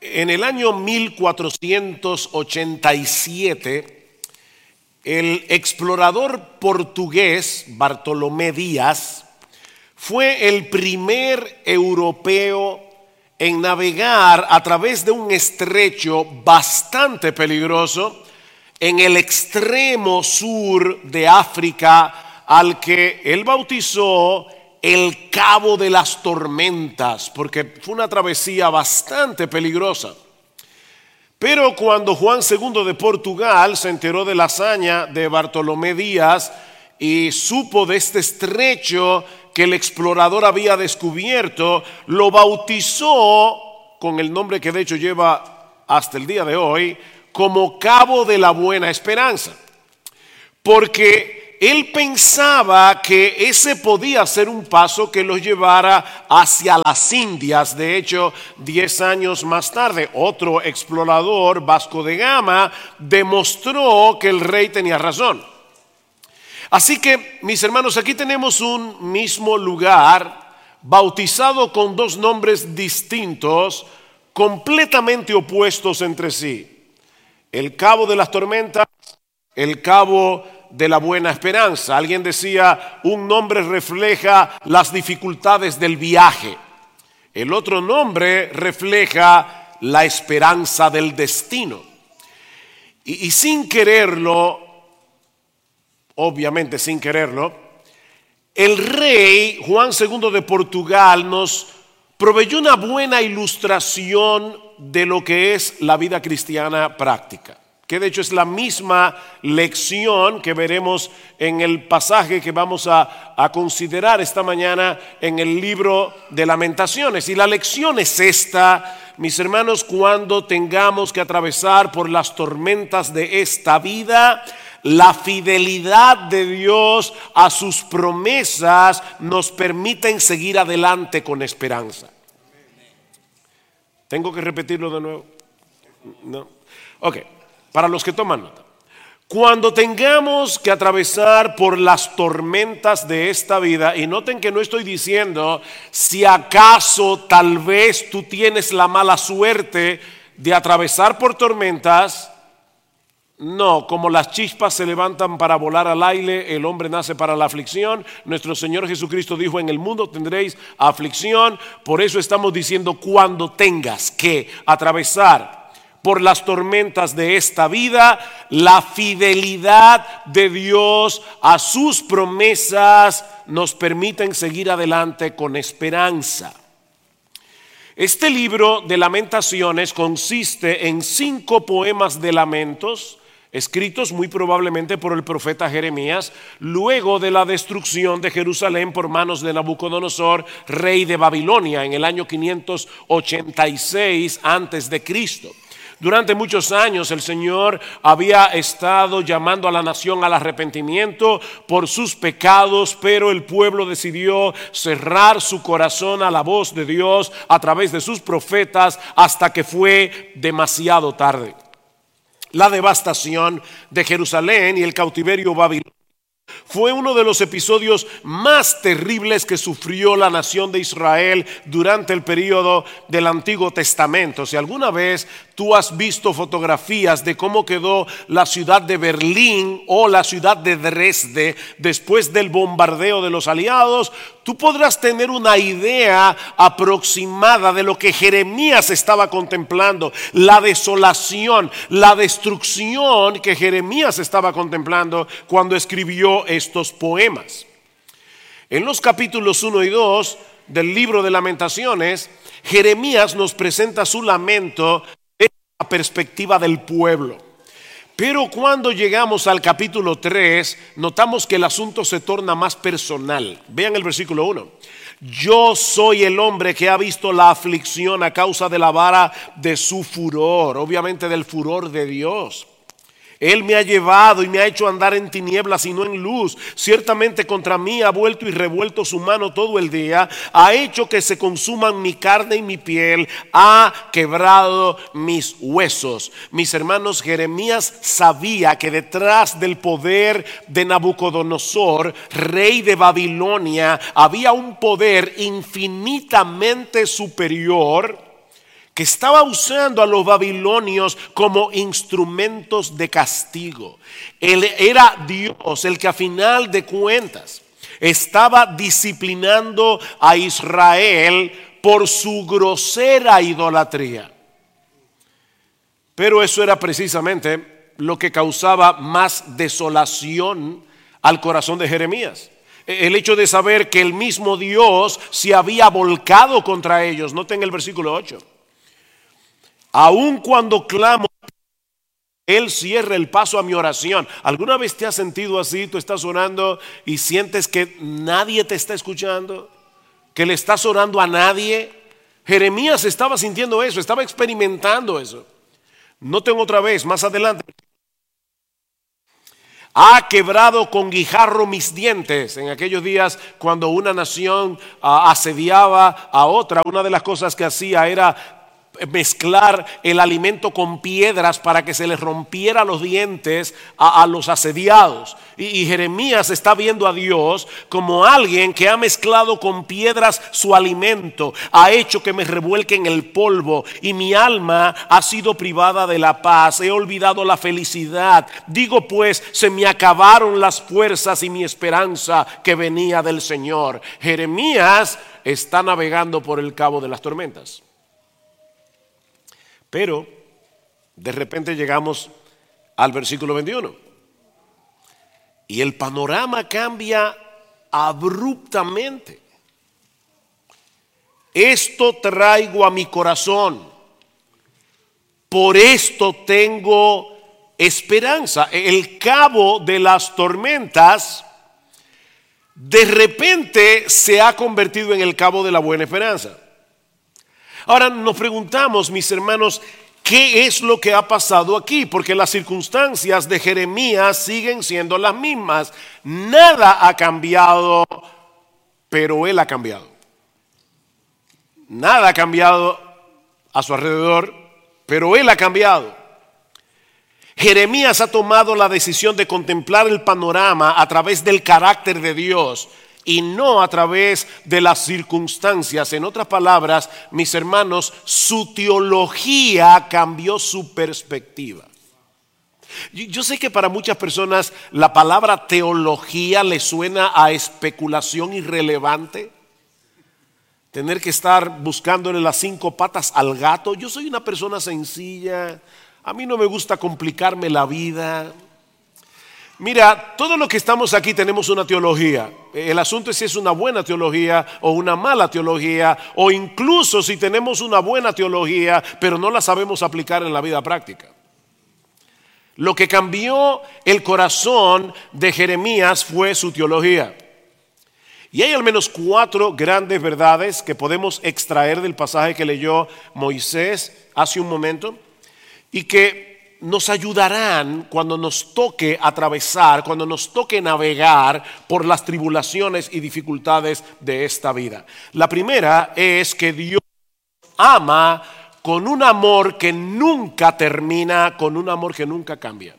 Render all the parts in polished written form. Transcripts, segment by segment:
En el año 1487, el explorador portugués Bartolomé Díaz fue el primer europeo en navegar a través de un estrecho bastante peligroso en el extremo sur de África, al que él bautizó el Cabo de las Tormentas, porque fue una travesía bastante peligrosa. Pero cuando Juan II de Portugal se enteró de la hazaña de Bartolomé Díaz y supo de este estrecho que el explorador había descubierto, lo bautizó con el nombre que de hecho lleva hasta el día de hoy, como Cabo de la Buena Esperanza, porque él pensaba que ese podía ser un paso que los llevara hacia las Indias. De hecho, 10 años más tarde, otro explorador, Vasco de Gama, demostró que el rey tenía razón. Así que, mis hermanos, aquí tenemos un mismo lugar bautizado con dos nombres distintos, completamente opuestos entre sí: el Cabo de las Tormentas, el Cabo de la Buena Esperanza. Alguien decía, un nombre refleja las dificultades del viaje, el otro nombre refleja la esperanza del destino. Y sin quererlo, obviamente sin quererlo, el rey Juan II de Portugal nos proveyó una buena ilustración de lo que es la vida cristiana práctica, que de hecho es la misma lección que veremos en el pasaje que vamos a considerar esta mañana en el libro de Lamentaciones. Y la lección es esta, mis hermanos: cuando tengamos que atravesar por las tormentas de esta vida, la fidelidad de Dios a sus promesas nos permiten seguir adelante con esperanza. ¿Tengo que repetirlo de nuevo? No. Ok. Para los que toman nota, cuando tengamos que atravesar por las tormentas de esta vida, y noten que no estoy diciendo si acaso tal vez tú tienes la mala suerte de atravesar por tormentas. No, como las chispas se levantan para volar al aire, el hombre nace para la aflicción. Nuestro Señor Jesucristo dijo: en el mundo tendréis aflicción. Por eso estamos diciendo cuando tengas que atravesar por las tormentas de esta vida, la fidelidad de Dios a sus promesas nos permiten seguir adelante con esperanza. Este libro de Lamentaciones consiste en 5 poemas de lamentos, escritos muy probablemente por el profeta Jeremías, luego de la destrucción de Jerusalén por manos de Nabucodonosor, rey de Babilonia, en el año 586 antes de Cristo. Durante muchos años el Señor había estado llamando a la nación al arrepentimiento por sus pecados, pero el pueblo decidió cerrar su corazón a la voz de Dios a través de sus profetas hasta que fue demasiado tarde. La devastación de Jerusalén y el cautiverio babilonio fue uno de los episodios más terribles que sufrió la nación de Israel durante el periodo del Antiguo Testamento. Si alguna vez tú has visto fotografías de cómo quedó la ciudad de Berlín o la ciudad de Dresde después del bombardeo de los aliados, tú podrás tener una idea aproximada de lo que Jeremías estaba contemplando, la desolación, la destrucción que Jeremías estaba contemplando cuando escribió estos poemas. En los capítulos 1 y 2 del libro de Lamentaciones, Jeremías nos presenta su lamento desde la perspectiva del pueblo. Pero cuando llegamos al capítulo 3, notamos que el asunto se torna más personal. Vean el versículo 1. Yo soy el hombre que ha visto la aflicción a causa de la vara de su furor, obviamente del furor de Dios. Él me ha llevado y me ha hecho andar en tinieblas y no en luz. Ciertamente contra mí ha vuelto y revuelto su mano todo el día. Ha hecho que se consuman mi carne y mi piel. Ha quebrado mis huesos. Mis hermanos, Jeremías sabía que detrás del poder de Nabucodonosor, rey de Babilonia, había un poder infinitamente superior que estaba usando a los babilonios como instrumentos de castigo. Él era Dios el que a final de cuentas estaba disciplinando a Israel por su grosera idolatría. Pero eso era precisamente lo que causaba más desolación al corazón de Jeremías. El hecho de saber que el mismo Dios se había volcado contra ellos. Noten el versículo 8. Aun cuando clamo, Él cierra el paso a mi oración. ¿Alguna vez te has sentido así? Tú estás orando y sientes que nadie te está escuchando, que le estás orando a nadie. Jeremías estaba sintiendo eso, estaba experimentando eso. Noten otra vez, más adelante. Ha quebrado con guijarro mis dientes. En aquellos días cuando una nación asediaba a otra, una de las cosas que hacía era mezclar el alimento con piedras para que se les rompiera los dientes a los asediados. Y Jeremías está viendo a Dios como alguien que ha mezclado con piedras su alimento, ha hecho que me revuelque en el polvo y mi alma ha sido privada de la paz, he olvidado la felicidad. Digo pues, se me acabaron las fuerzas y mi esperanza que venía del Señor. Jeremías está navegando por el cabo de las tormentas. Pero de repente llegamos al versículo 21 y el panorama cambia abruptamente. Esto traigo a mi corazón, por esto tengo esperanza. El cabo de las tormentas de repente se ha convertido en el cabo de la buena esperanza. Ahora nos preguntamos, mis hermanos, ¿qué es lo que ha pasado aquí? Porque las circunstancias de Jeremías siguen siendo las mismas. Nada ha cambiado, pero él ha cambiado. Nada ha cambiado a su alrededor, pero él ha cambiado. Jeremías ha tomado la decisión de contemplar el panorama a través del carácter de Dios y no a través de las circunstancias. En otras palabras, mis hermanos, su teología cambió su perspectiva. Yo sé que para muchas personas la palabra teología le suena a especulación irrelevante. Tener que estar buscándole las 5 patas al gato. Yo soy una persona sencilla. A mí no me gusta complicarme la vida. Mira, todos los que estamos aquí tenemos una teología. El asunto es si es una buena teología o una mala teología, o incluso si tenemos una buena teología, pero no la sabemos aplicar en la vida práctica. Lo que cambió el corazón de Jeremías fue su teología. Y hay al menos 4 grandes verdades que podemos extraer del pasaje que leyó Moisés hace un momento y que nos ayudarán cuando nos toque atravesar, cuando nos toque navegar por las tribulaciones y dificultades de esta vida. La primera es que Dios ama con un amor que nunca termina, con un amor que nunca cambia.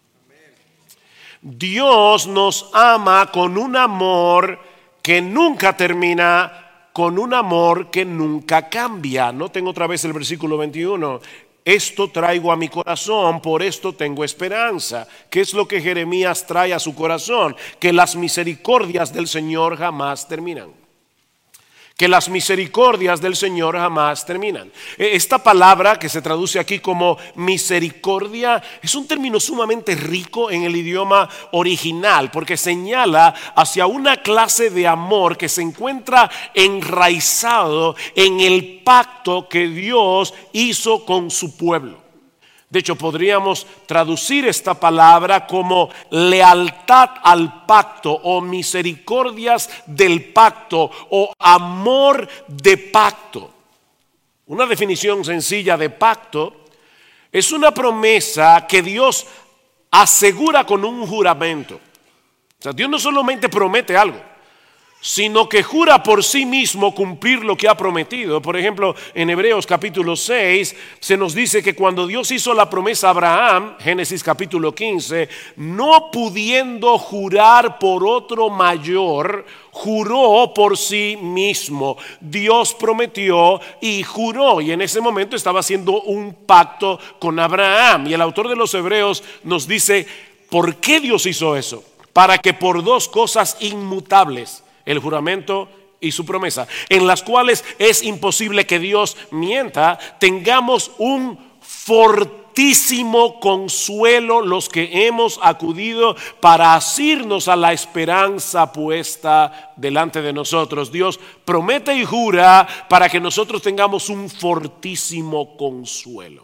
Dios nos ama con un amor que nunca termina, con un amor que nunca cambia. Noten otra vez el versículo 21. Esto traigo a mi corazón, por esto tengo esperanza. ¿Qué es lo que Jeremías trae a su corazón? Que las misericordias del Señor jamás terminan. Que las misericordias del Señor jamás terminan. Esta palabra que se traduce aquí como misericordia es un término sumamente rico en el idioma original porque señala hacia una clase de amor que se encuentra enraizado en el pacto que Dios hizo con su pueblo. De hecho, podríamos traducir esta palabra como lealtad al pacto o misericordias del pacto o amor de pacto. Una definición sencilla de pacto es una promesa que Dios asegura con un juramento. O sea, Dios no solamente promete algo, sino que jura por sí mismo cumplir lo que ha prometido. Por ejemplo, en Hebreos capítulo 6 se nos dice que cuando Dios hizo la promesa a Abraham, Génesis capítulo 15, no pudiendo jurar por otro mayor, juró por sí mismo. Dios prometió y juró, y en ese momento estaba haciendo un pacto con Abraham. Y el autor de los Hebreos nos dice, ¿por qué Dios hizo eso? Para que por dos cosas inmutables, el juramento y su promesa, en las cuales es imposible que Dios mienta, tengamos un fortísimo consuelo los que hemos acudido para asirnos a la esperanza puesta delante de nosotros. Dios promete y jura para que nosotros tengamos un fortísimo consuelo.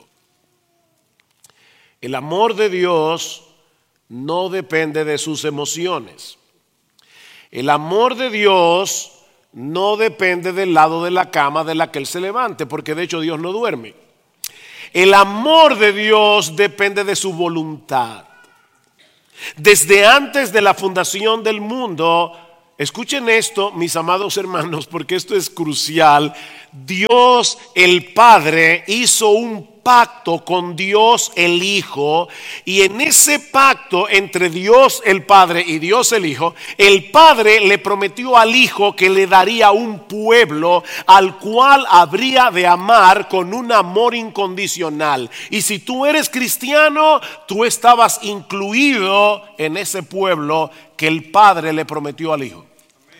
El amor de Dios no depende de sus emociones. El amor de Dios no depende del lado de la cama de la que Él se levante, porque de hecho Dios no duerme. El amor de Dios depende de su voluntad. Desde antes de la fundación del mundo, escuchen esto, mis amados hermanos, porque esto es crucial. Dios el Padre hizo un pacto con Dios el Hijo, y en ese pacto entre Dios el Padre y Dios el Hijo, el Padre le prometió al Hijo que le daría un pueblo al cual habría de amar con un amor incondicional. Y si tú eres cristiano, tú estabas incluido en ese pueblo que el Padre le prometió al Hijo.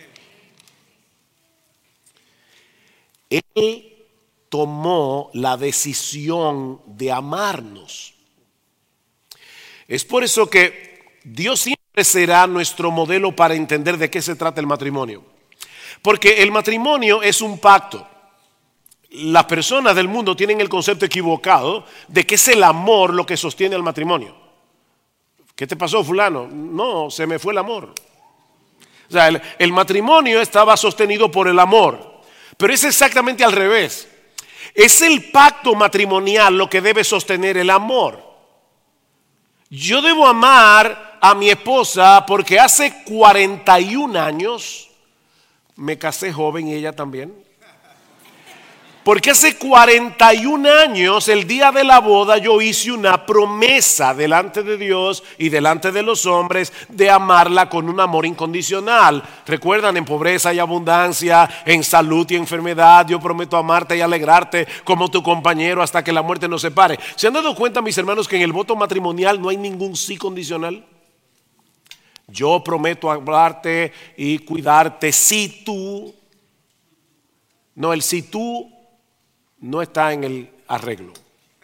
Él tomó la decisión de amarnos. Es por eso que Dios siempre será nuestro modelo para entender de qué se trata el matrimonio. Porque el matrimonio es un pacto. Las personas del mundo tienen el concepto equivocado de que es el amor lo que sostiene el matrimonio. ¿Qué te pasó, fulano? No, se me fue el amor. O sea, el matrimonio estaba sostenido por el amor, pero es exactamente al revés. Es el pacto matrimonial lo que debe sostener el amor. Yo debo amar a mi esposa porque hace 41 años me casé joven y ella también. Porque hace 41 años, el día de la boda, yo hice una promesa delante de Dios y delante de los hombres de amarla con un amor incondicional. Recuerdan, en pobreza y abundancia, en salud y enfermedad, yo prometo amarte y alegrarte como tu compañero hasta que la muerte nos separe. ¿Se han dado cuenta, mis hermanos, que en el voto matrimonial no hay ningún sí condicional? Yo prometo amarte y cuidarte si tú. No, el si tú no está en el arreglo.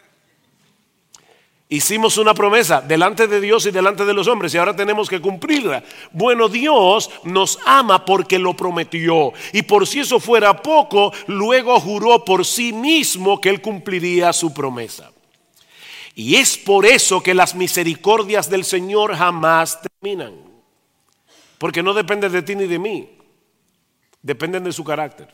Hicimos una promesa delante de Dios y delante de los hombres y ahora tenemos que cumplirla. Bueno, Dios nos ama porque lo prometió, y por si eso fuera poco, luego juró por sí mismo que Él cumpliría su promesa. Y es por eso que las misericordias del Señor jamás terminan, porque no dependen de ti ni de mí, dependen de su carácter.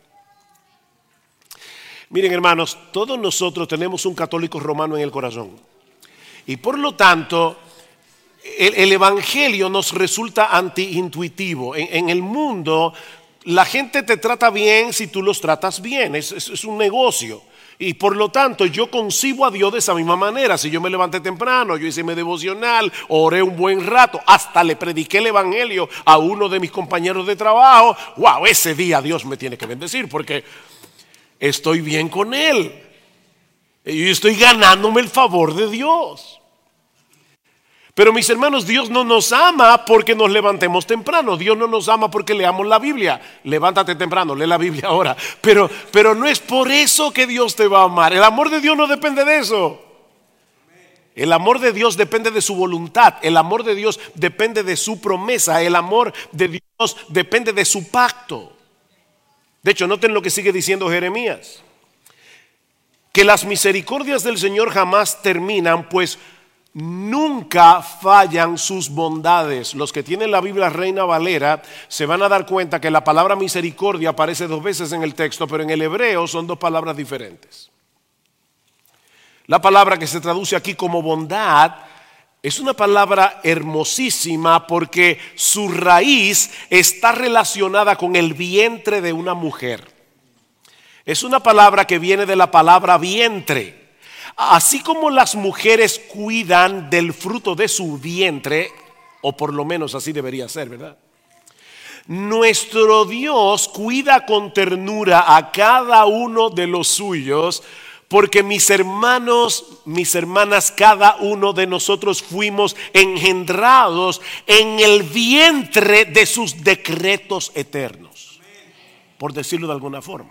Miren, hermanos, todos nosotros tenemos un católico romano en el corazón. Y por lo tanto, el evangelio nos resulta antiintuitivo. En el mundo, la gente te trata bien si tú los tratas bien. Es un negocio. Y por lo tanto, yo concibo a Dios de esa misma manera. Si yo me levanté temprano, yo hice mi devocional, oré un buen rato, hasta le prediqué el evangelio a uno de mis compañeros de trabajo. Wow, ese día Dios me tiene que bendecir porque estoy bien con Él. Y estoy ganándome el favor de Dios. Pero mis hermanos, Dios no nos ama porque nos levantemos temprano. Dios no nos ama porque leamos la Biblia. Levántate temprano, lee la Biblia ahora. Pero no es por eso que Dios te va a amar. El amor de Dios no depende de eso. El amor de Dios depende de su voluntad. El amor de Dios depende de su promesa. El amor de Dios depende de su pacto. De hecho, noten lo que sigue diciendo Jeremías. Que las misericordias del Señor jamás terminan, pues nunca fallan sus bondades. Los que tienen la Biblia Reina Valera se van a dar cuenta que la palabra misericordia aparece 2 veces en el texto, pero en el hebreo son 2 palabras diferentes. La palabra que se traduce aquí como bondad Es una palabra hermosísima porque su raíz está relacionada con el vientre de una mujer. Es una palabra que viene de la palabra vientre. Así como las mujeres cuidan del fruto de su vientre, o por lo menos así debería ser, ¿verdad? Nuestro Dios cuida con ternura a cada uno de los suyos, porque mis hermanos, mis hermanas, cada uno de nosotros fuimos engendrados en el vientre de sus decretos eternos, por decirlo de alguna forma.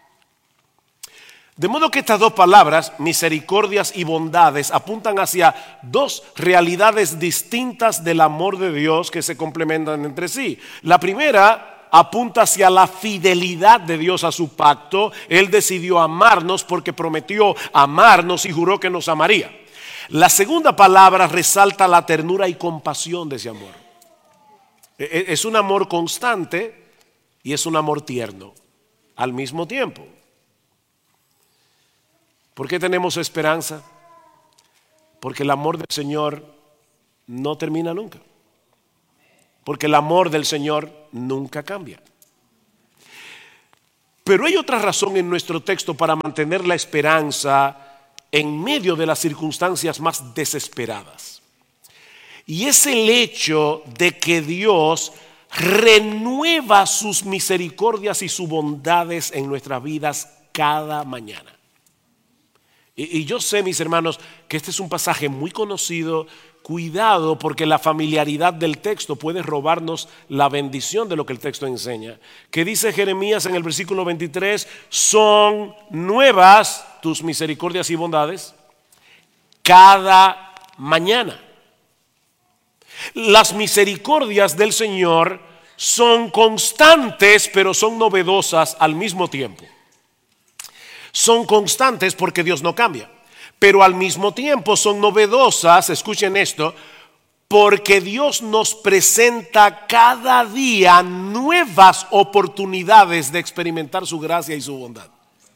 De modo que estas dos palabras, misericordias y bondades, apuntan hacia dos realidades distintas del amor de Dios que se complementan entre sí. La primera apunta hacia la fidelidad de Dios a su pacto. Él decidió amarnos porque prometió amarnos y juró que nos amaría. La segunda palabra resalta la ternura y compasión de ese amor. Es un amor constante y es un amor tierno al mismo tiempo. ¿Por qué tenemos esperanza? Porque el amor del Señor no termina nunca. Porque el amor del Señor nunca cambia. Pero hay otra razón en nuestro texto para mantener la esperanza en medio de las circunstancias más desesperadas. Y es el hecho de que Dios renueva sus misericordias y sus bondades en nuestras vidas cada mañana. Y yo sé, mis hermanos, que este es un pasaje muy conocido. Cuidado, porque la familiaridad del texto puede robarnos la bendición de lo que el texto enseña. Que dice Jeremías en el versículo 23, son nuevas tus misericordias y bondades cada mañana. Las misericordias del Señor son constantes, pero son novedosas al mismo tiempo. Son constantes porque Dios no cambia, pero al mismo tiempo son novedosas, escuchen esto, porque Dios nos presenta cada día nuevas oportunidades de experimentar su gracia y su bondad.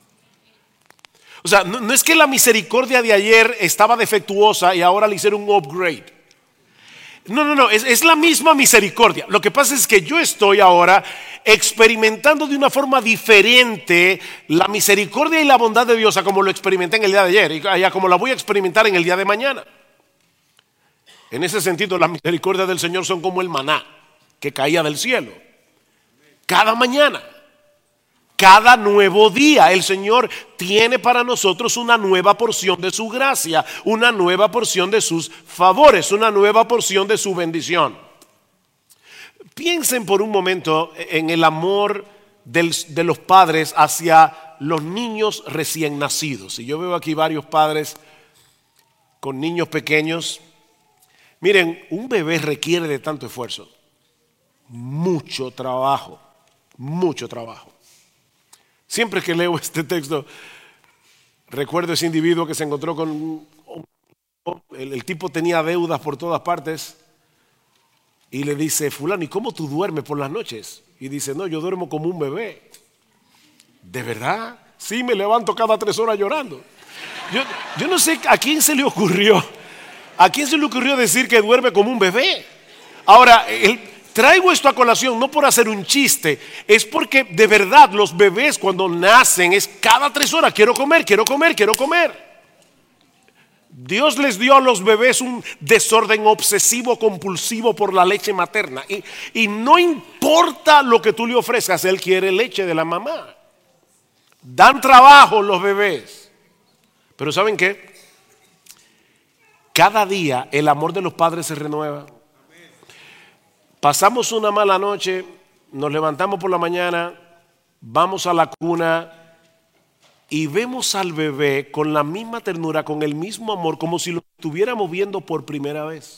O sea, no es que la misericordia de ayer estaba defectuosa y ahora le hicieron un upgrade. No, es la misma misericordia. Lo que pasa es que yo estoy ahora experimentando de una forma diferente la misericordia y la bondad de Dios a como lo experimenté en el día de ayer y a como la voy a experimentar en el día de mañana. En ese sentido, las misericordias del Señor son como el maná que caía del cielo. Cada mañana, cada nuevo día, el Señor tiene para nosotros una nueva porción de su gracia, una nueva porción de sus favores, una nueva porción de su bendición. Piensen por un momento en el amor de los padres hacia los niños recién nacidos. Y yo veo aquí varios padres con niños pequeños. Miren, un bebé requiere de tanto esfuerzo, mucho trabajo, mucho trabajo. Siempre que leo este texto, recuerdo ese individuo que se encontró con el tipo tenía deudas por todas partes y le dice, fulano, ¿y cómo tú duermes por las noches? Y dice, no, yo duermo como un bebé. ¿De verdad? Sí, me levanto cada 3 horas llorando. Yo no sé a quién se le ocurrió decir que duerme como un bebé. Ahora, traigo esto a colación no por hacer un chiste, es porque de verdad los bebés cuando nacen es cada 3 horas, quiero comer. Dios les dio a los bebés un desorden obsesivo compulsivo por la leche materna y no importa lo que tú le ofrezcas, él quiere leche de la mamá. Dan trabajo los bebés, pero ¿saben qué? Cada día el amor de los padres se renueva. Pasamos una mala noche, nos levantamos por la mañana, vamos a la cuna y vemos al bebé con la misma ternura, con el mismo amor, como si lo estuviéramos viendo por primera vez.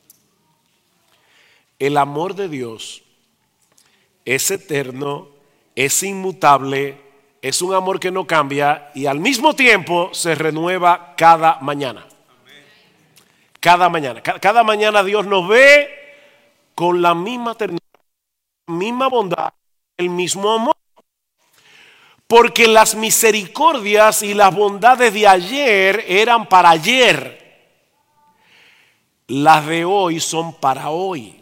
El amor de Dios es eterno, es inmutable, es un amor que no cambia y al mismo tiempo se renueva cada mañana. Cada mañana Dios nos ve con la misma ternura, la misma bondad, el mismo amor. Porque las misericordias y las bondades de ayer eran para ayer. Las de hoy son para hoy.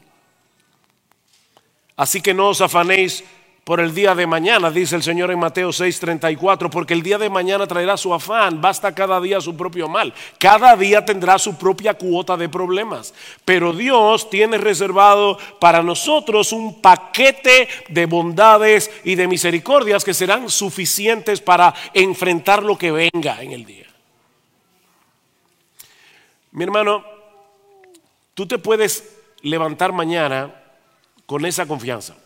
Así que no os afanéis por el día de mañana, dice el Señor en Mateo 6:34, porque el día de mañana traerá su afán, basta cada día su propio mal. Cada día tendrá su propia cuota de problemas, pero Dios tiene reservado para nosotros un paquete de bondades y de misericordias que serán suficientes para enfrentar lo que venga en el día. Mi hermano, tú te puedes levantar mañana con esa confianza.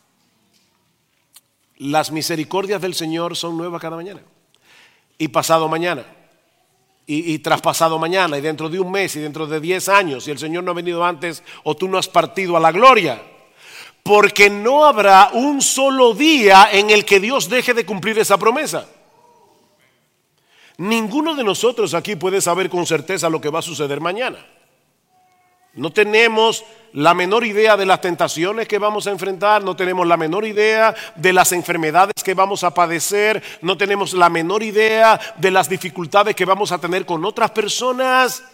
Las misericordias del Señor son nuevas cada mañana. Y pasado mañana. Y traspasado mañana. Y dentro de un mes. Y dentro de 10 años. Si el Señor no ha venido antes. O tú no has partido a la gloria. Porque no habrá un solo día en el que Dios deje de cumplir esa promesa. Ninguno de nosotros aquí puede saber con certeza lo que va a suceder mañana. No tenemos la menor idea de las tentaciones que vamos a enfrentar, no tenemos la menor idea de las enfermedades que vamos a padecer, no tenemos la menor idea de las dificultades que vamos a tener con otras personas.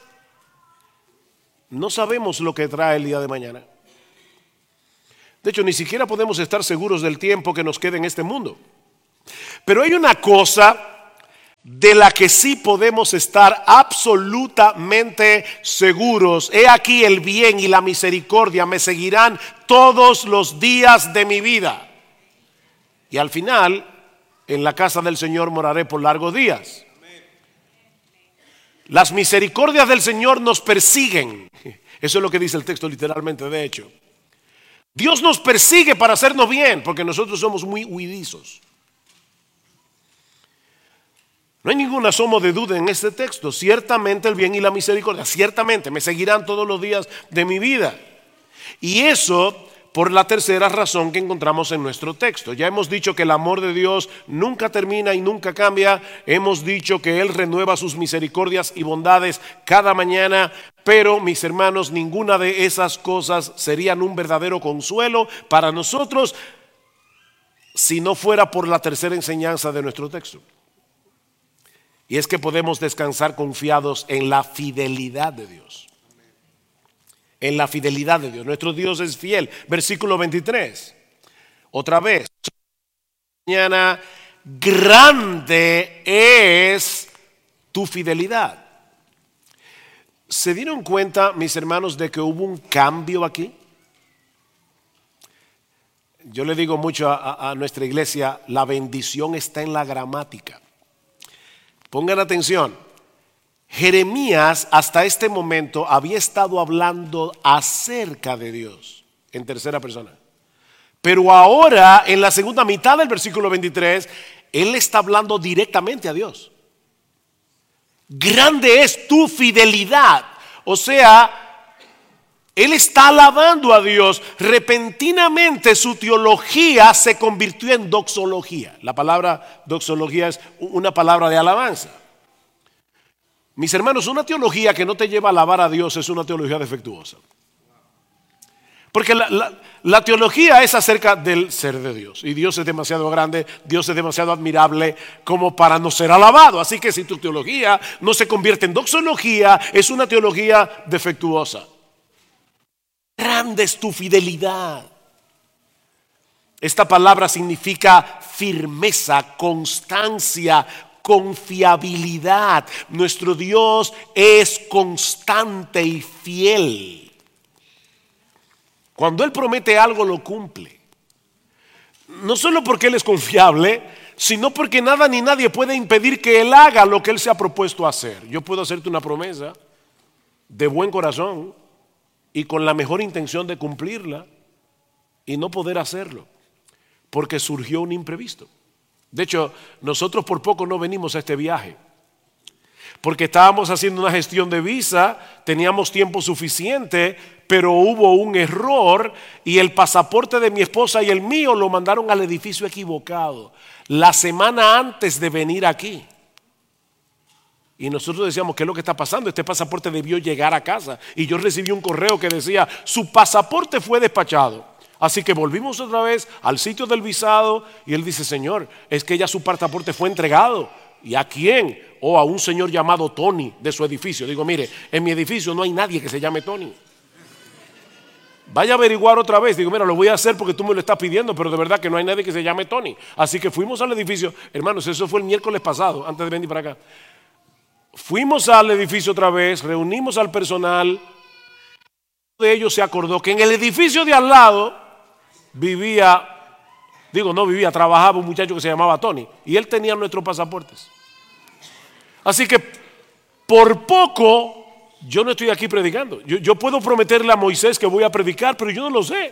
No sabemos lo que trae el día de mañana. De hecho, ni siquiera podemos estar seguros del tiempo que nos quede en este mundo. Pero hay una cosa de la que sí podemos estar absolutamente seguros. He aquí el bien y la misericordia me seguirán todos los días de mi vida. Y al final, en la casa del Señor moraré por largos días. Las misericordias del Señor nos persiguen. Eso es lo que dice el texto literalmente, de hecho. Dios nos persigue para hacernos bien, porque nosotros somos muy huidizos. No hay ningún asomo de duda en este texto. Ciertamente el bien y la misericordia, ciertamente me seguirán todos los días de mi vida. Y eso por la tercera razón que encontramos en nuestro texto. Ya hemos dicho que el amor de Dios nunca termina y nunca cambia. Hemos dicho que Él renueva sus misericordias y bondades cada mañana. Pero, mis hermanos, ninguna de esas cosas serían un verdadero consuelo para nosotros si no fuera por la tercera enseñanza de nuestro texto. Y es que podemos descansar confiados en la fidelidad de Dios. En la fidelidad de Dios. Nuestro Dios es fiel. Versículo 23. Otra vez. Mañana, grande es tu fidelidad. ¿Se dieron cuenta, mis hermanos, de que hubo un cambio aquí? Yo le digo mucho a nuestra iglesia, la bendición está en la gramática. Pongan atención, Jeremías hasta este momento había estado hablando acerca de Dios en tercera persona. Pero ahora, en la segunda mitad del versículo 23, él está hablando directamente a Dios. Grande es tu fidelidad. O sea, él está alabando a Dios. Repentinamente su teología se convirtió en doxología. La palabra doxología es una palabra de alabanza. Mis hermanos, una teología que no te lleva a alabar a Dios es una teología defectuosa. Porque la teología es acerca del ser de Dios. Y Dios es demasiado grande, Dios es demasiado admirable como para no ser alabado. Así que si tu teología no se convierte en doxología, es una teología defectuosa. Grande es tu fidelidad. Esta palabra significa firmeza, constancia, confiabilidad. Nuestro Dios es constante y fiel. Cuando Él promete algo, lo cumple. No solo porque Él es confiable, sino porque nada ni nadie puede impedir que Él haga lo que Él se ha propuesto hacer. Yo puedo hacerte una promesa de buen corazón y con la mejor intención de cumplirla y no poder hacerlo porque surgió un imprevisto. De hecho, nosotros por poco no venimos a este viaje porque estábamos haciendo una gestión de visa, teníamos tiempo suficiente, pero hubo un error y el pasaporte de mi esposa y el mío lo mandaron al edificio equivocado la semana antes de venir aquí. Y nosotros decíamos, ¿qué es lo que está pasando? Este pasaporte debió llegar a casa. Y yo recibí un correo que decía, su pasaporte fue despachado. Así que volvimos otra vez al sitio del visado y él dice, Señor, es que ya su pasaporte fue entregado. ¿Y a quién? a un señor llamado Tony de su edificio. Digo, mire, en mi edificio no hay nadie que se llame Tony. Vaya a averiguar otra vez. Digo, mira, lo voy a hacer porque tú me lo estás pidiendo, pero de verdad que no hay nadie que se llame Tony. Así que fuimos al edificio. Hermanos, eso fue el miércoles pasado, antes de venir para acá. Fuimos al edificio otra vez, reunimos al personal. Uno de ellos se acordó que en el edificio de al lado trabajaba un muchacho que se llamaba Tony. Y él tenía nuestros pasaportes. Así que por poco yo no estoy aquí predicando. Yo puedo prometerle a Moisés que voy a predicar, pero yo no lo sé.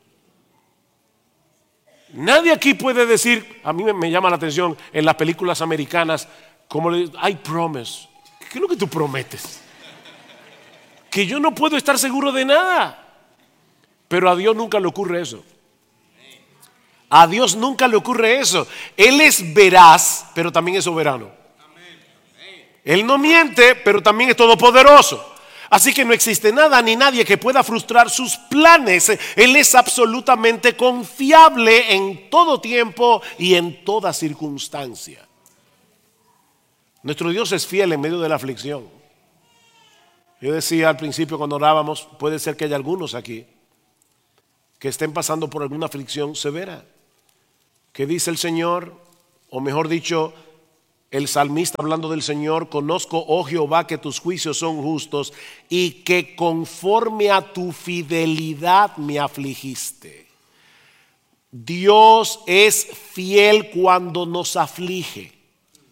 Nadie aquí puede decir, a mí me llama la atención en las películas americanas, como le I promise. ¿Qué es lo que tú prometes? Que yo no puedo estar seguro de nada. Pero a Dios nunca le ocurre eso. A Dios nunca le ocurre eso. Él es veraz, pero también es soberano. Él no miente, pero también es todopoderoso. Así que no existe nada ni nadie que pueda frustrar sus planes. Él es absolutamente confiable en todo tiempo y en toda circunstancia. Nuestro Dios es fiel en medio de la aflicción. Yo decía al principio cuando orábamos, puede ser que haya algunos aquí que estén pasando por alguna aflicción severa. ¿Qué dice el Señor? O mejor dicho, el salmista hablando del Señor: conozco, oh Jehová, que tus juicios son justos y que conforme a tu fidelidad me afligiste. Dios es fiel cuando nos aflige.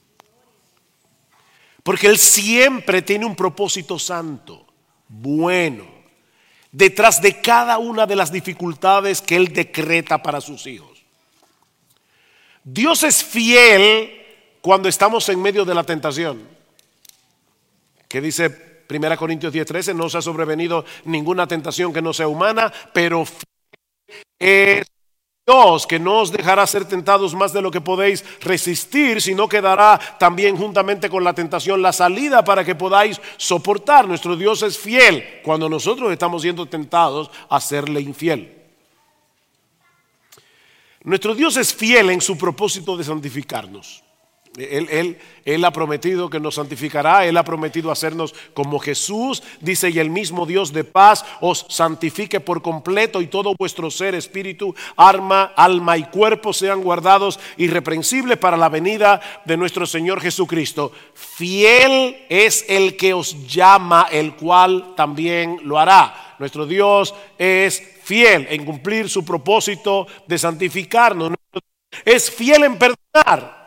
Porque Él siempre tiene un propósito santo, bueno, detrás de cada una de las dificultades que Él decreta para sus hijos. Dios es fiel cuando estamos en medio de la tentación. ¿Qué dice 1 Corintios 10:13? No os ha sobrevenido ninguna tentación que no sea humana, pero es Dios que no os dejará ser tentados más de lo que podéis resistir, sino que dará también juntamente con la tentación la salida para que podáis soportar. Nuestro Dios es fiel cuando nosotros estamos siendo tentados a serle infiel. Nuestro Dios es fiel en su propósito de santificarnos. Él ha prometido que nos santificará. Él ha prometido hacernos como Jesús. Dice: y el mismo Dios de paz os santifique por completo, y todo vuestro ser, espíritu, alma y cuerpo sean guardados irreprensibles para la venida de nuestro Señor Jesucristo. Fiel es el que os llama, el cual también lo hará. Nuestro Dios es fiel en cumplir su propósito de santificarnos. Es fiel en perdonar.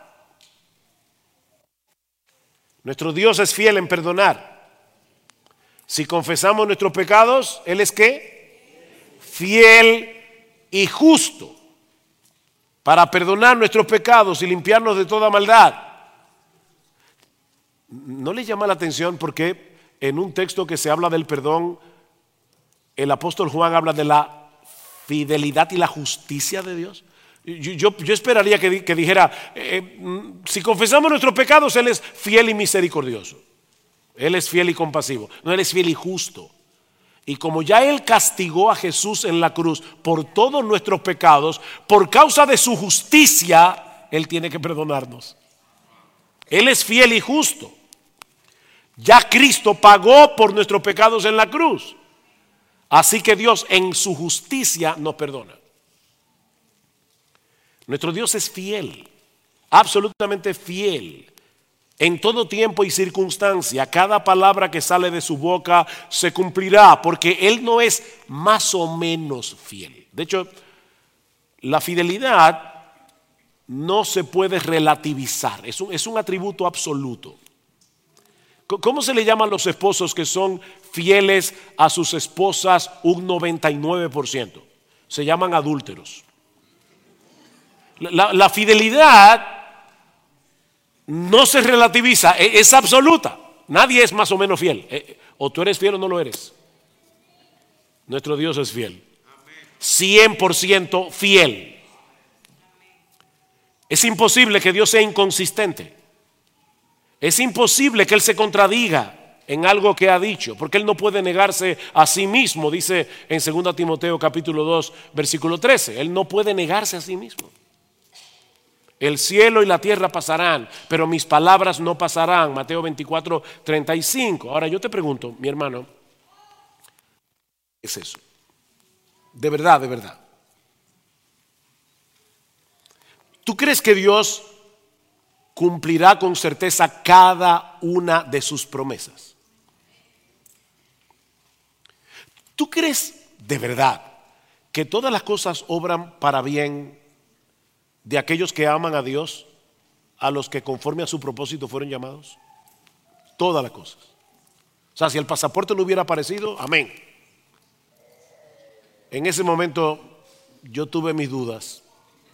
Nuestro Dios es fiel en perdonar. Si confesamos nuestros pecados, Él es ¿qué? Fiel y justo para perdonar nuestros pecados y limpiarnos de toda maldad. ¿No les llama la atención porque en un texto que se habla del perdón, el apóstol Juan habla de la fidelidad y la justicia de Dios? Yo esperaría que dijera, si confesamos nuestros pecados, Él es fiel y misericordioso. Él es fiel y compasivo. No, Él es fiel y justo. Y como ya Él castigó a Jesús en la cruz por todos nuestros pecados, por causa de su justicia, Él tiene que perdonarnos. Él es fiel y justo. Ya Cristo pagó por nuestros pecados en la cruz. Así que Dios en su justicia nos perdona. Nuestro Dios es fiel, absolutamente fiel. En todo tiempo y circunstancia, cada palabra que sale de su boca se cumplirá, porque Él no es más o menos fiel. De hecho, la fidelidad no se puede relativizar, es un atributo absoluto. ¿Cómo se le llama a los esposos que son fieles a sus esposas un 99%? Se llaman adúlteros. La fidelidad no se relativiza, es absoluta. Nadie es más o menos fiel. O tú eres fiel o no lo eres. Nuestro Dios es fiel. 100% fiel. Es imposible que Dios sea inconsistente. Es imposible que Él se contradiga en algo que ha dicho, porque Él no puede negarse a sí mismo. Dice en 2 Timoteo capítulo 2 versículo 13. Él no puede negarse a sí mismo. El cielo y la tierra pasarán, pero mis palabras no pasarán. Mateo 24:35. Ahora yo te pregunto, mi hermano, ¿qué es eso? De verdad, de verdad. ¿Tú crees que Dios cumplirá con certeza cada una de sus promesas? ¿Tú crees de verdad que todas las cosas obran para bien de aquellos que aman a Dios, a los que conforme a su propósito fueron llamados? Todas las cosas. O sea, si el pasaporte no hubiera aparecido, amén. En ese momento yo tuve mis dudas.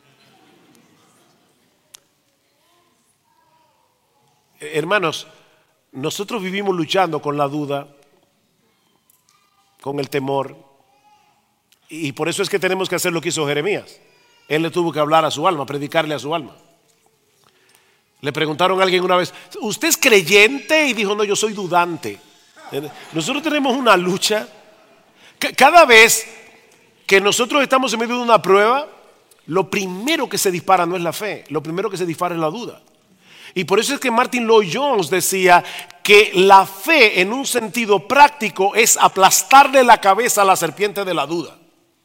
Hermanos, nosotros vivimos luchando con la duda, con el temor, y por eso es que tenemos que hacer lo que hizo Jeremías. Él le tuvo que hablar a su alma, predicarle a su alma. Le preguntaron a alguien una vez, ¿usted es creyente? Y dijo, no, yo soy dudante. Nosotros tenemos una lucha. Cada vez que nosotros estamos en medio de una prueba, lo primero que se dispara no es la fe, lo primero que se dispara es la duda. Y por eso es que Martin Lloyd-Jones decía que la fe en un sentido práctico es aplastarle la cabeza a la serpiente de la duda.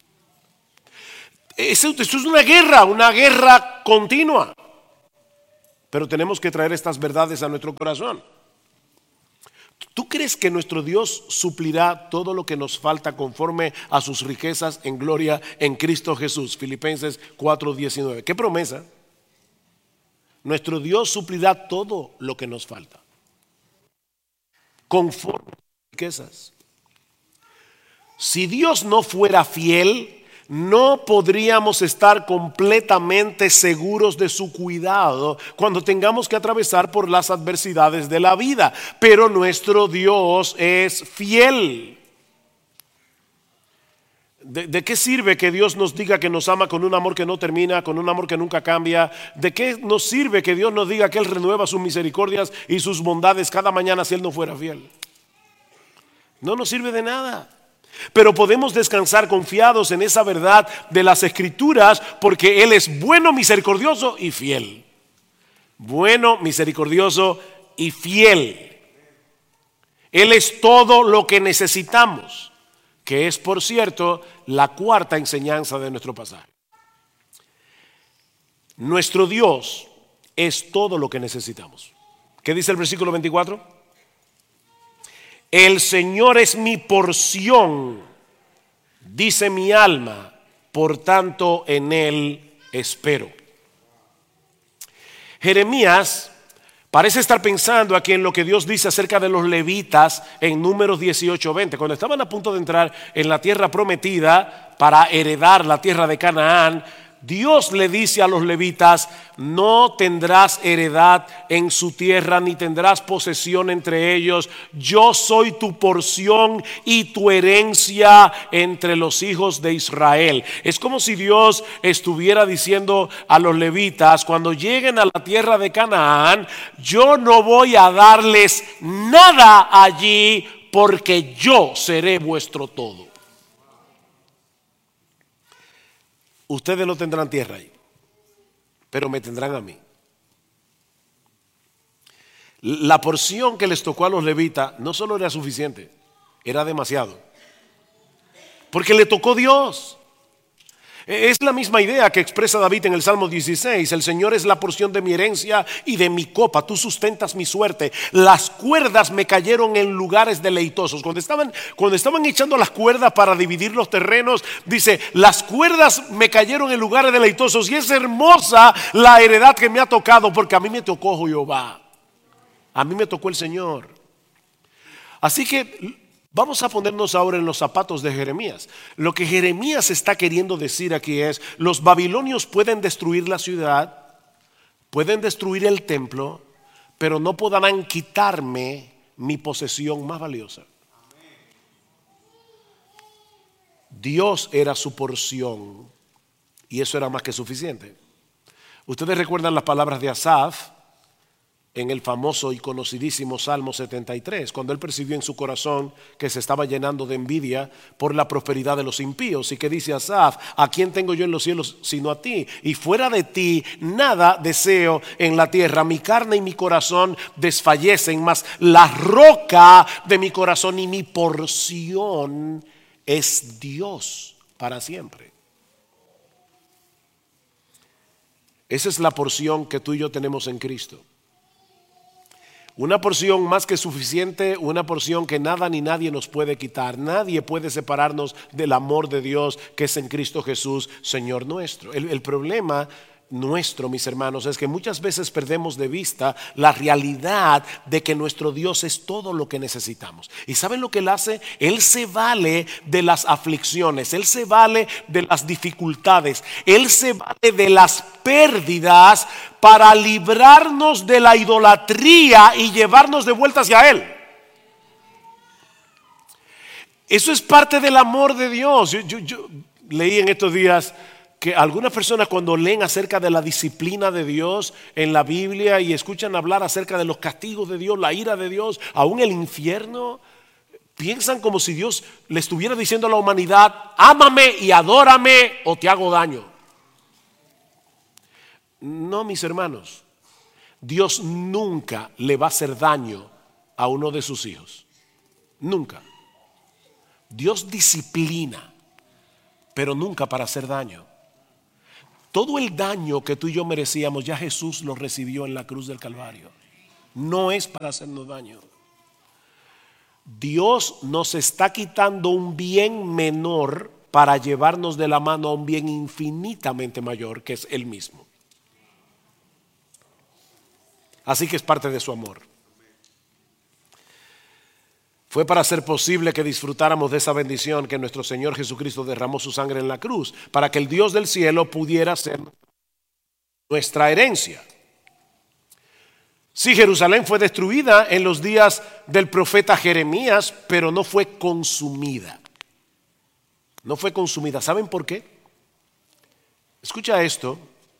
Esto es una guerra continua. Pero tenemos que traer estas verdades a nuestro corazón. ¿Tú crees que nuestro Dios suplirá todo lo que nos falta conforme a sus riquezas en gloria en Cristo Jesús? Filipenses 4:19. ¿Qué promesa? Nuestro Dios suplirá todo lo que nos falta conforme a sus riquezas. Si Dios no fuera fiel, no podríamos estar completamente seguros de su cuidado cuando tengamos que atravesar por las adversidades de la vida. Pero nuestro Dios es fiel. ¿De qué sirve que Dios nos diga que nos ama con un amor que no termina, con un amor que nunca cambia? ¿De qué nos sirve que Dios nos diga que Él renueva sus misericordias y sus bondades cada mañana si Él no fuera fiel? No nos sirve de nada. Pero podemos descansar confiados en esa verdad de las Escrituras porque Él es bueno, misericordioso y fiel. Bueno, misericordioso y fiel. Él es todo lo que necesitamos, que es, por cierto, la cuarta enseñanza de nuestro pasaje. Nuestro Dios es todo lo que necesitamos. ¿Qué dice el versículo 24? El Señor es mi porción, dice mi alma, por tanto en Él espero. Jeremías parece estar pensando aquí en lo que Dios dice acerca de los levitas en Números 18:20. Cuando estaban a punto de entrar en la tierra prometida para heredar la tierra de Canaán, Dios le dice a los levitas, no tendrás heredad en su tierra, ni tendrás posesión entre ellos. Yo soy tu porción y tu herencia entre los hijos de Israel. Es como si Dios estuviera diciendo a los levitas, cuando lleguen a la tierra de Canaán, yo no voy a darles nada allí porque yo seré vuestro todo. Ustedes no tendrán tierra ahí, pero me tendrán a mí. La porción que les tocó a los levitas no solo era suficiente, era demasiado. Porque le tocó Dios. Es la misma idea que expresa David en el Salmo 16. El Señor es la porción de mi herencia y de mi copa. Tú sustentas mi suerte. Las cuerdas me cayeron en lugares deleitosos. Cuando estaban echando las cuerdas para dividir los terrenos, dice, las cuerdas me cayeron en lugares deleitosos. Y es hermosa la heredad que me ha tocado, porque a mí me tocó Jehová. A mí me tocó el Señor. Así que vamos a ponernos ahora en los zapatos de Jeremías. Lo que Jeremías está queriendo decir aquí es, los babilonios pueden destruir la ciudad, pueden destruir el templo, pero no podrán quitarme mi posesión más valiosa. Dios era su porción y eso era más que suficiente. Ustedes recuerdan las palabras de Asaf en el famoso y conocidísimo Salmo 73, cuando él percibió en su corazón que se estaba llenando de envidia por la prosperidad de los impíos, y que dice Asaf: ¿a quién tengo yo en los cielos sino a ti? Y fuera de ti nada deseo en la tierra. Mi carne y mi corazón desfallecen, mas la roca de mi corazón y mi porción es Dios para siempre. Esa es la porción que tú y yo tenemos en Cristo. Una porción más que suficiente, una porción que nada ni nadie nos puede quitar. Nadie puede separarnos del amor de Dios que es en Cristo Jesús, Señor nuestro. El problema nuestro, mis hermanos, es que muchas veces perdemos de vista la realidad de que nuestro Dios es todo lo que necesitamos. ¿Y saben lo que Él hace? Él se vale de las aflicciones, Él se vale de las dificultades, Él se vale de las pérdidas para librarnos de la idolatría y llevarnos de vuelta hacia Él. Eso es parte del amor de Dios. Yo leí en estos días que algunas personas, cuando leen acerca de la disciplina de Dios en la Biblia y escuchan hablar acerca de los castigos de Dios, la ira de Dios, aún el infierno, piensan como si Dios le estuviera diciendo a la humanidad: ámame y adórame o te hago daño. No, mis hermanos, Dios nunca le va a hacer daño a uno de sus hijos. Nunca. Dios disciplina, pero nunca para hacer daño. Todo el daño que tú y yo merecíamos, ya Jesús lo recibió en la cruz del Calvario. No es para hacernos daño. Dios nos está quitando un bien menor para llevarnos de la mano a un bien infinitamente mayor, que es Él mismo. Así que es parte de su amor. Fue para hacer posible que disfrutáramos de esa bendición que nuestro Señor Jesucristo derramó su sangre en la cruz, para que el Dios del cielo pudiera ser nuestra herencia. Sí, Jerusalén fue destruida en los días del profeta Jeremías, pero no fue consumida. No fue consumida. ¿Saben por qué? Escucha esto,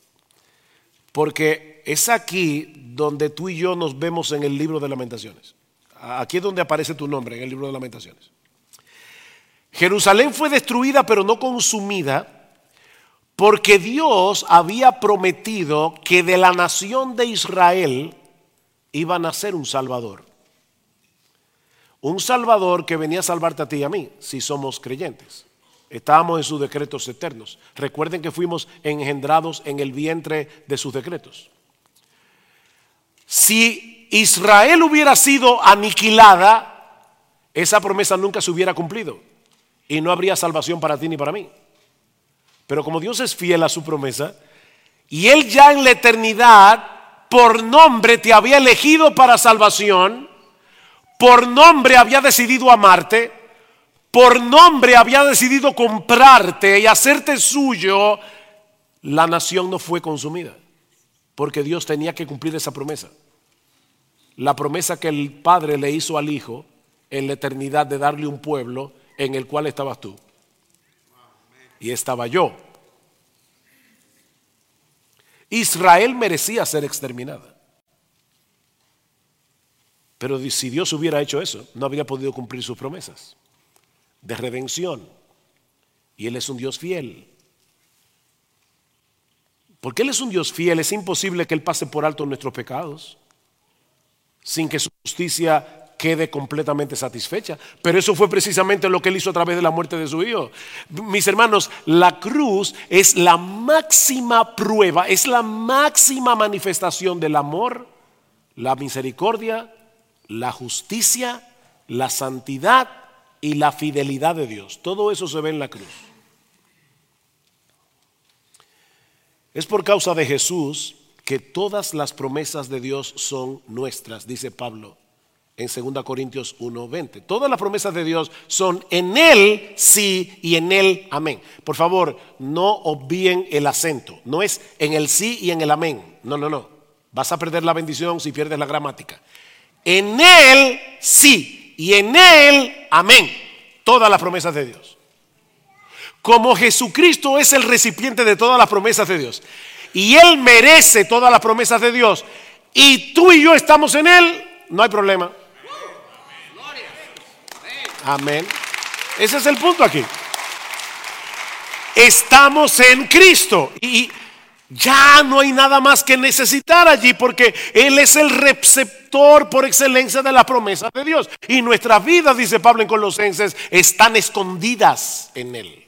porque es aquí donde tú y yo nos vemos en el libro de Lamentaciones. Aquí es donde aparece tu nombre en el libro de Lamentaciones. Jerusalén fue destruida pero no consumida, porque Dios había prometido que de la nación de Israel iba a nacer un Salvador. Un Salvador que venía a salvarte a ti y a mí, si somos creyentes. Estábamos en sus decretos eternos. Recuerden que fuimos engendrados en el vientre de sus decretos. Si Israel hubiera sido aniquilada, esa promesa nunca se hubiera cumplido y no habría salvación para ti ni para mí. Pero como Dios es fiel a su promesa, y Él ya en la eternidad por nombre te había elegido para salvación, por nombre había decidido amarte, por nombre había decidido comprarte y hacerte suyo, la nación no fue consumida, porque Dios tenía que cumplir esa promesa. La promesa que el Padre le hizo al Hijo en la eternidad de darle un pueblo en el cual estabas tú y estaba yo. Israel merecía ser exterminada, pero si Dios hubiera hecho eso, no habría podido cumplir sus promesas de redención. Y Él es un Dios fiel. Porque Él es un Dios fiel, es imposible que Él pase por alto nuestros pecados sin que su justicia quede completamente satisfecha. Pero eso fue precisamente lo que Él hizo a través de la muerte de su Hijo. Mis hermanos, la cruz es la máxima prueba, es la máxima manifestación del amor, la misericordia, la justicia, la santidad y la fidelidad de Dios. Todo eso se ve en la cruz. Es por causa de Jesús que todas las promesas de Dios son nuestras, dice Pablo en 2 Corintios 1:20. Todas las promesas de Dios son en Él sí y en Él amén. Por favor, no obvíen el acento. No es en el sí y en el amén. No. Vas a perder la bendición si pierdes la gramática. En Él sí y en Él amén. Todas las promesas de Dios. Como Jesucristo es el recipiente de todas las promesas de Dios y Él merece todas las promesas de Dios, y tú y yo estamos en Él, no hay problema. Amén. Ese es el punto aquí. Estamos en Cristo y ya no hay nada más que necesitar allí, porque Él es el receptor por excelencia de la promesa de Dios. Y nuestras vidas, dice Pablo en Colosenses, están escondidas en Él.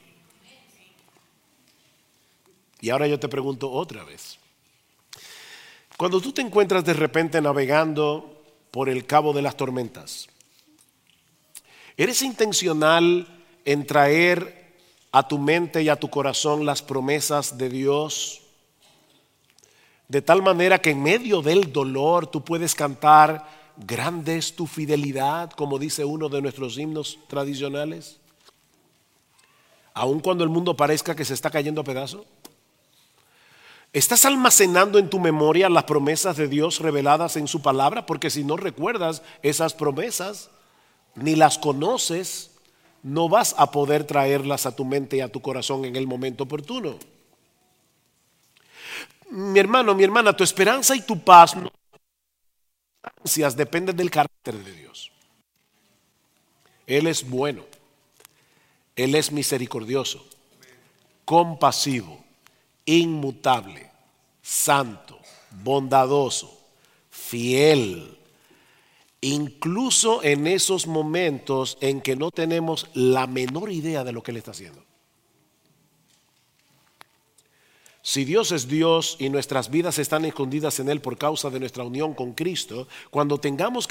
Y ahora yo te pregunto otra vez. Cuando tú te encuentras de repente navegando por el cabo de las tormentas, ¿eres intencional en traer a tu mente y a tu corazón las promesas de Dios? De tal manera que en medio del dolor tú puedes cantar: grande es tu fidelidad, como dice uno de nuestros himnos tradicionales, aun cuando el mundo parezca que se está cayendo a pedazos. ¿Estás almacenando en tu memoria las promesas de Dios reveladas en su palabra? Porque si no recuerdas esas promesas, ni las conoces, no vas a poder traerlas a tu mente y a tu corazón en el momento oportuno. Mi hermano, mi hermana, tu esperanza y tu paz no dependen del carácter de Dios. Él es bueno, Él es misericordioso, compasivo, inmutable, santo, bondadoso, fiel. Incluso en esos momentos en que no tenemos la menor idea de lo que Él está haciendo. Si Dios es Dios y nuestras vidas están escondidas en Él por causa de nuestra unión con Cristo, cuando tengamos